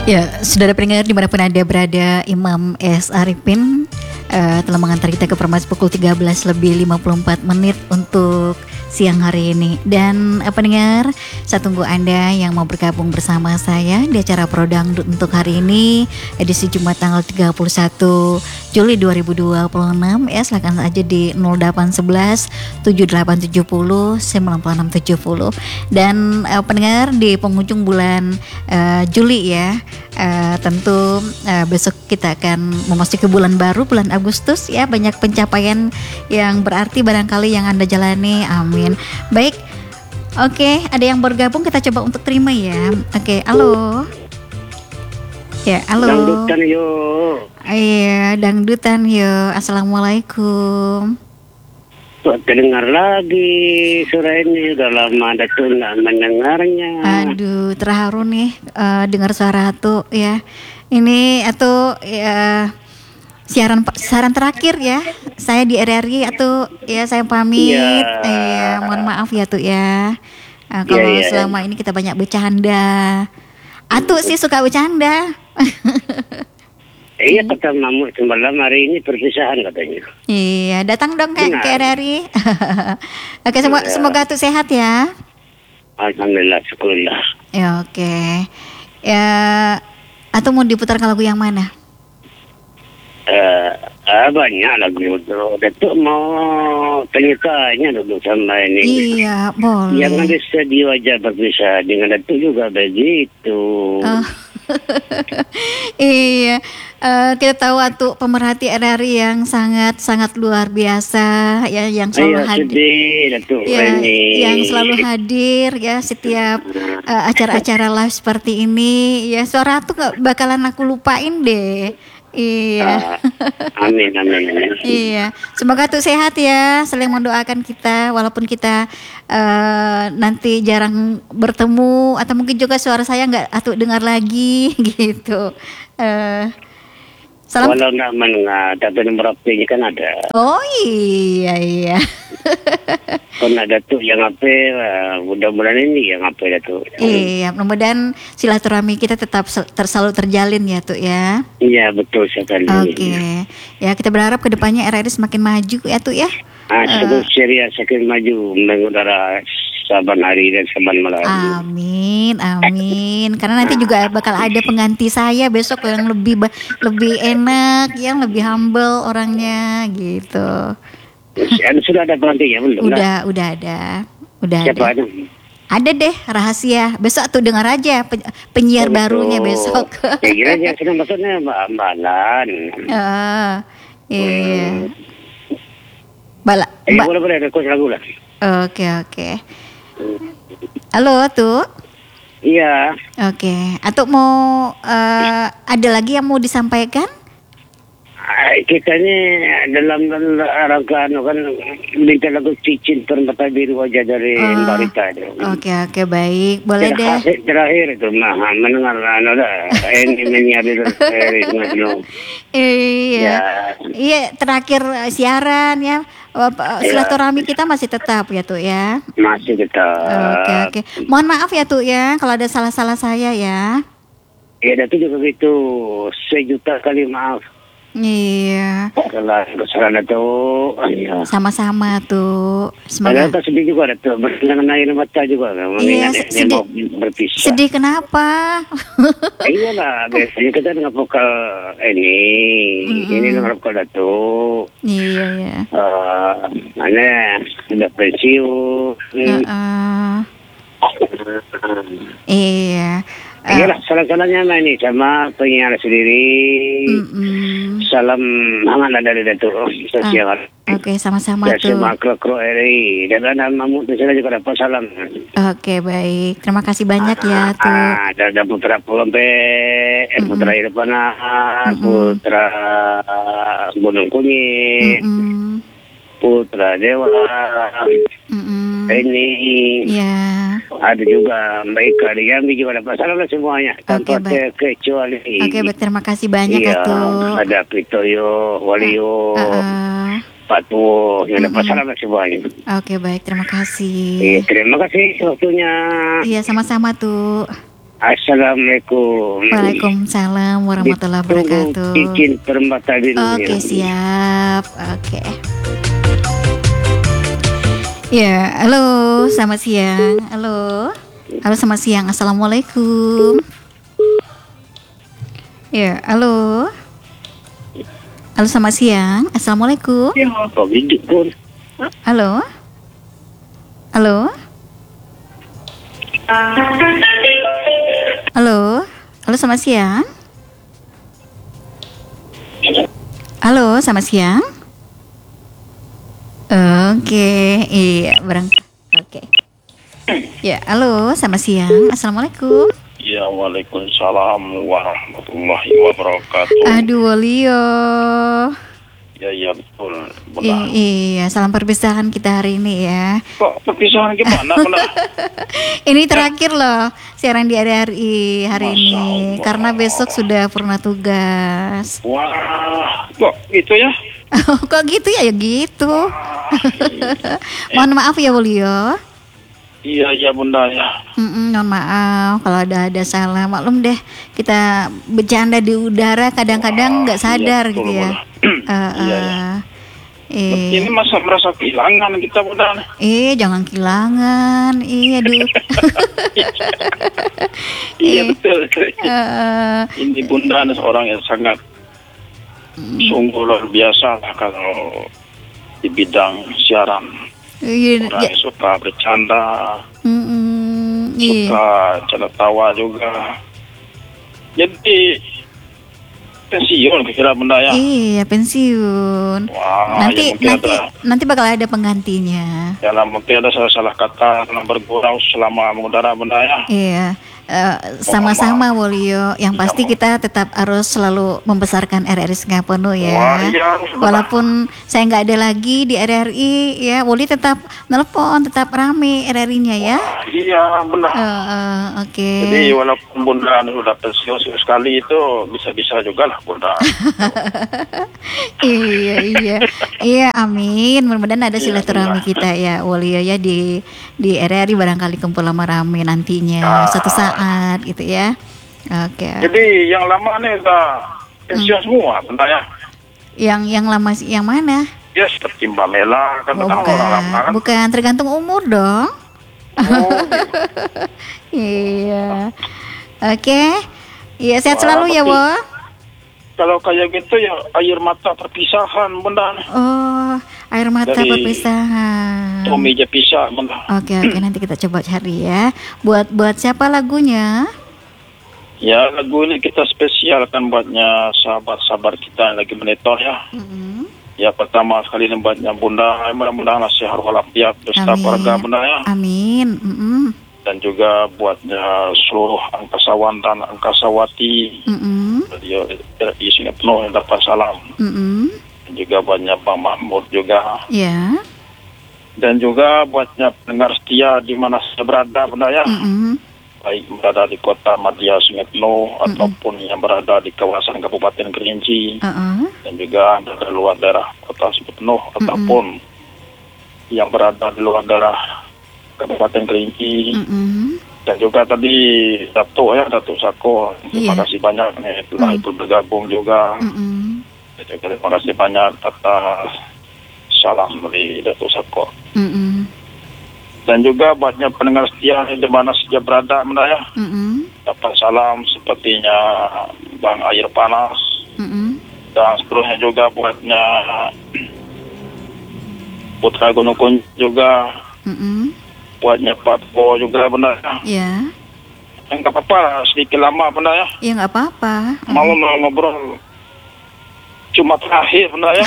Ya, saudara pendengar dimanapun Anda berada, Imam S. Arifin telah mengantar kita ke Permas pukul 13:54 untuk siang hari ini. Dan pendengar, saya tunggu Anda yang mau bergabung bersama saya di acara Prodangdut untuk hari ini, edisi Jumat tanggal 31 Juli 2026. Ya, silakan aja di 0811 7870 9670. Dan pendengar, di penghujung bulan Juli ya, tentu besok kita akan memasuki bulan baru, bulan Agustus ya. Banyak pencapaian yang berarti barangkali yang Anda jalani. Amin. Baik. Oke, ada yang bergabung, kita coba untuk terima ya. Oke, halo. Ya, halo. Dangdutan yuk. Iya, dangdutan yuk. Assalamualaikum. Terdengar lagi suara ini, udah lama Datuk nggak mendengarnya. Aduh, terharu nih dengar suara Atu ya. Ini Atu ya, siaran terakhir ya. Saya di RRI Atu ya, saya pamit. Iya, mohon maaf ya Atu ya. Kalau selama ini kita banyak bercanda. Atu sih suka bercanda. Iya, kata Mamut semalam hari ini perpisahan katanya. Iya, datang dong ke RRI. Oke, semoga Atu sehat ya. Alhamdulillah, syukurlah. Ya, oke. Ya, Atu mau diputar lagu yang mana? Banyak lagu itu. Datuk mau tanya-tanya dulu sama ini. Iya, boleh. Jangan disedih aja berpisah dengan Datuk juga begitu. Iya, kita tahu Atu pemerhati RRI yang sangat luar biasa ya, yang selalu hadir. Ya, yang selalu hadir ya setiap acara-acara live seperti ini. Ya, suara Atu nggak bakalan aku lupain deh. Iya. Amin. Iya, semoga Atu sehat ya. Saling mendoakan kita, walaupun kita nanti jarang bertemu, atau mungkin juga suara saya nggak Atu dengar lagi gitu. Salam. Walau nggak mendengar, tapi nomor HP-nya kan ada. Oh iya. Kan ada tuh yang apa, mudah-mudahan ini yang apa ya tuh. Iya, mudah-mudahan silaturahmi kita tetap selalu terjalin ya tuh ya. Iya, betul sekali. Oke. Ya, kita berharap kedepannya RRI semakin maju ya tuh ya. Syariah semakin maju mengudara saban hari dan saban malam. Amin. Karena nanti juga bakal ada pengganti saya besok yang lebih enak, yang lebih humble orangnya gitu. Sudah ada penggantinya belum? Udah ada. Siapa ada? Ada deh, rahasia. Besok tuh dengar aja penyiar barunya besok. Ya kira aja sudah maksudnya Mbak Balan. Iya. Boleh ada kos lagu lah. Oke. Halo, Atu. Iya. Oke. Atu mau ada lagi yang mau disampaikan? Kita ini dalam rangka kan minta lagu Cicin Permata Biru aja dari Mbak Rita. Oke, baik. Boleh deh. Terakhir itu mendengar ini menyiapin Iya, terakhir siaran ya. Silaturahmi kita masih tetap ya tuh ya. Masih tetap. Oke. Mohon maaf ya tuh ya kalau ada salah-salah saya ya. Ya, itu juga gitu. 1.000.000 kali maaf. Iya. Kesalahan itu. Sama-sama tuh. Semoga. Ada sedih juga ada tuh. Berkelangan air mata juga. Iya, berpisah. Sedih kenapa? Iyalah, biasanya kita dengan vokal ini. Ini dengan vokal Datuk. Iya. Mana sudah pensiun. Iya. Iyalah, salah-salahnya ini sama penyiar sendiri. Salam hangat dari Datuk sosial. Oke, sama-sama tuh. Semua kru RI dan ada Mamut di sana juga dapat salam. Oke, baik. Terima kasih banyak ya tuh. Ada Putra Polompe, Putra Irfana, Putra Gunung Kunyit, Putra Dewa. Ini ada juga Mbak Ika di Jambi juga dapat salam semuanya tanpa terkecuali. Oke, baik, terima kasih banyak tuh. Ada Pitoyo, Walio, Pak Tuh yang dapat salam semuanya. Oke, baik, terima kasih. Terima kasih waktunya. Iya, sama-sama tuh. Assalamualaikum. Waalaikumsalam warahmatullahi wabarakatuh. Cincin permata biru. Oke, siap. Oke. Ya, halo, selamat siang. Halo. Halo, selamat siang. Assalamualaikum. Ya, halo. Halo, selamat siang. Assalamualaikum. Ya, kok hidup pun. Halo. Halo. Halo. Halo, selamat siang. Halo, selamat siang. Oke, iya, Oke. Ya, halo, selamat siang. Assalamualaikum. Ya, waalaikumsalam warahmatullahi wabarakatuh. Aduh, Wolio. Ya, betul. Benar. Iya, salam perpisahan kita hari ini ya. Kok perpisahan gimana, Bunda? Ini terakhir loh siaran di RRI hari Masya ini Allah. karena besok sudah purna tugas. Wah, kok gitu ya? Kok gitu ya? Ya gitu. Mohon maaf ya Wolio. Iya, Bunda ya. Mohon maaf kalau ada salah. Maklum deh, kita bercanda di udara kadang-kadang nggak sadar Iya, gitu betul, ya. Iya. Ini masa merasa kehilangan kita, Bunda. Jangan kehilangan. Iya, aduh. Iya, betul. Eh, Ini Bunda seorang yang sangat sungguh luar biasa lah kalau di bidang siaran. iya, Orang yang suka bercanda, iya. suka canda tawa juga. Jadi pensiun kira Bunda ya. Iya, pensiun. Wah, Nanti ya mungkin nanti bakal ada penggantinya. mungkin ada salah kata dalam bergurau selama mengudara Bunda ya. Iya, sama-sama Wolio. Yang pasti kita tetap harus selalu membesarkan RRI Sungai Penuh ya. Wah, iya, harus, Bunda. Walaupun saya nggak ada lagi di RRI ya, Woli tetap nelpon, tetap rame RRI-nya ya. Iya benar. Oke. Jadi walaupun Bunda sudah pensiun sekali itu bisa-bisa juga lah Bunda. Iya, amin. Mudah-mudahan ada silaturahmi kita ya, Wolio ya di RRI barangkali kumpul lama rame nantinya satu saat gitu ya. Oke. Jadi yang lama nih udah pensiun semua Bunda ya. Yang lama yang mana? Ya seperti Mbak Mela kan orang lama kan. Bukan tergantung umur dong. Oh, Iya. Oke. Iya, sehat Wah, selalu ya, betul. Wo. Kalau kayak gitu ya air mata perpisahan Bunda. Oh, air mata Dari perpisahan. Tommy Jepisa Bunda. Oke, nanti kita coba cari ya. Buat siapa lagunya? Ya lagu ini kita spesial kan buatnya sahabat-sahabat kita yang lagi monitor ya. Ya pertama sekali ini buatnya Bunda, mudah-mudahan sehat walafiat beserta keluarga Bunda ya. Amin. Dan juga buatnya seluruh angkasawan dan angkasawati. Dia isinya penuh yang dapat salam. Dan juga buatnya Bang Mahmud juga. Ya. Dan juga buatnya pendengar setia di mana saya berada Bunda ya. Baik berada di kota Madia Sungai Penuh ataupun yang berada di kawasan Kabupaten Kerinci dan juga dari luar daerah kota Sungai Penuh ataupun yang berada di luar daerah Kabupaten Kerinci dan juga tadi Datuk Sako terima kasih banyak nih telah ikut bergabung juga. Terima kasih banyak atas salam dari Datuk Sako. Dan juga buatnya pendengar setia di mana saja berada ya. Dapat salam sepertinya Bang Air Panas. Dan seterusnya juga buatnya Putra Gunung Kun juga. Buatnya Pak Po juga ya. Ya. Enggak apa-apa sedikit lama ya. Ya nggak apa-apa. Mau ngobrol cuma terakhir ya.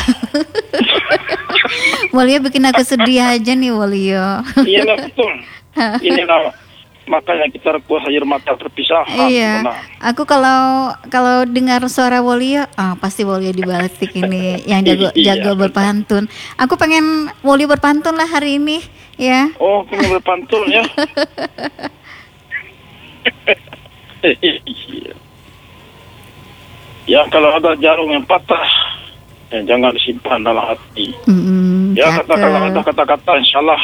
Wolio bikin aku sedih aja nih Wolio. Iya lah betul. Inilah makanya kita request air mata terpisahan. Iya. Aku kalau dengar suara Wolio, pasti Wolio dibalik ini yang jago berpantun. Aku pengen Wolio berpantun lah hari ini, ya. Oh, pengen berpantun ya. Ya kalau ada jarum yang patah, jangan disimpan dalam hati. Ya kalau ada kata-kata, insyaallah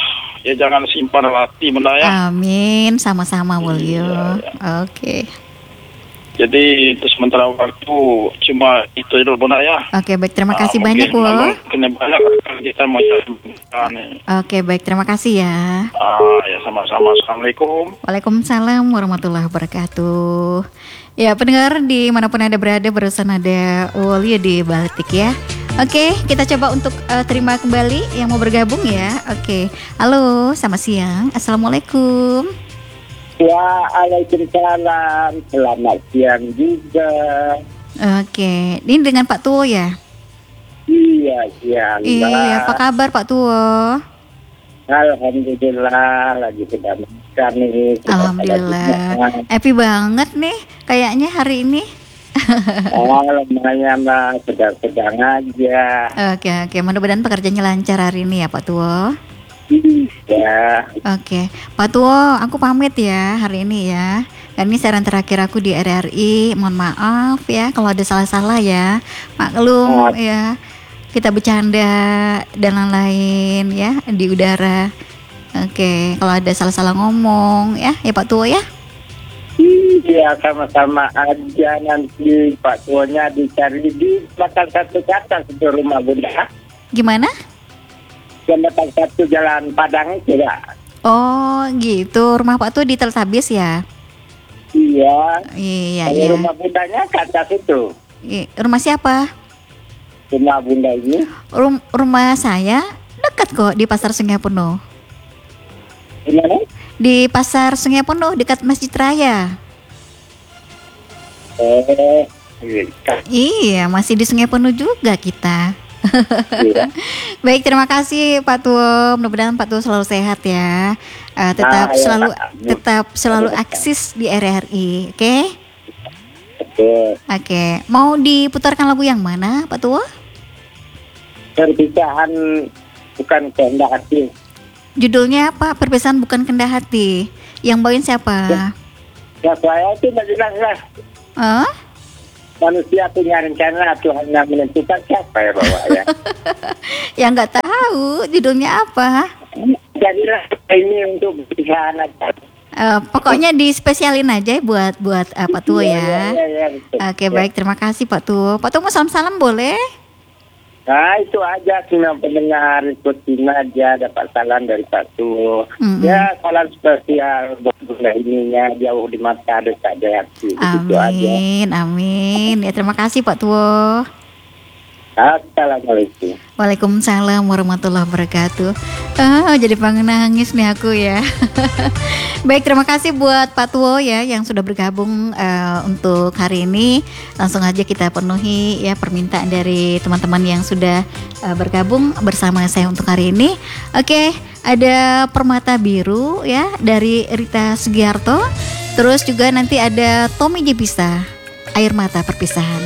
ya jangan simpan hati Bunda ya. Amin, sama-sama Mulyo. Iya. Oke. Jadi itu sementara waktu cuma itu dulu Bunda ya. Oke, baik, terima kasih banyak Wo. Kena banyak kan kita mau cari. Oke, baik, terima kasih ya. Ya sama-sama. Assalamualaikum. Waalaikumsalam warahmatullahi wabarakatuh. Ya, pendengar dimanapun Anda berada, barusan ada Wolio di Baltik ya. Oke, kita coba untuk terima kembali yang mau bergabung ya. Oke, halo, selamat siang. Assalamualaikum. Waalaikumsalam. Selamat siang juga. Oke, ini dengan Pak Tuwo ya? Iya, siang. Iya, apa kabar Pak Tuwo? Alhamdulillah, lagi sedang makan nih. Alhamdulillah, happy banget nih kayaknya hari ini. Lumayan lah, sedang-sedang aja. Oke, mudah-mudahan pekerjaannya lancar hari ini ya Pak Tuwo. Ya. Oke, Pak Tuwo, aku pamit ya hari ini ya. Karena ini siaran terakhir aku di RRI. Mohon maaf ya kalau ada salah-salah ya. Maklum ya. Kita bercanda dan lain-lain ya di udara. Oke, kalau ada salah-salah ngomong ya Pak Tuwo ya. Iya, sama-sama aja, nanti Pak Tuonya dicari di belakang satu kata ke rumah Bunda. Gimana? Jembatan satu Jalan Padang itu ya. Oh gitu, rumah Pak Tuwo di Teltabis ya? Iya. Iya. Rumah Bundanya ke atas itu. Rumah siapa? Rumah Bunda ini. Rumah saya dekat kok di Pasar Sungai Penuh. Gimana? Di Pasar Sungai Penuh dekat Masjid Raya. Iya, masih di Sungai Penuh juga kita. Iya. Baik, terima kasih Pak Tuwo. Mudah-mudahan Pak Tuwo selalu sehat ya. Tetap selalu eksis di RRI, oke? Oke. Mau diputarkan lagu yang mana, Pak Tuwo? Perpisahan bukan kehendak hati. Judulnya apa? Perpisahan bukan kehendak hati. Yang bawain siapa? Ya saya itu tidak jelas lah. Manusia punya rencana, Tuhan yang menentukan siapa ya bawa ya. Yang nggak tahu judulnya apa. Jadilah ini untuk perpisahan aja. Pokoknya dispesialin aja buat Pak Tuwo ya. Iya, Oke, baik, terima kasih Pak Tuwo. Pak Tuwo mau salam-salam boleh? Nah itu aja semua pendengar ikutin aja dapat salam dari Pak Tuwo. Ya salam spesial buat Bunda ininya jauh di mata dekat di hati. Amin. Ya terima kasih Pak Tuwo. Assalamualaikum. Waalaikumsalam warahmatullahi wabarakatuh. Jadi pengen nangis nih aku ya. Baik, terima kasih buat Pak Tuwo ya yang sudah bergabung untuk hari ini. Langsung aja kita penuhi ya permintaan dari teman-teman yang sudah bergabung bersama saya untuk hari ini. Oke, ada Permata Biru ya dari Rita Sugiarto. Terus juga nanti ada Tommy Jebisa, Air Mata Perpisahan.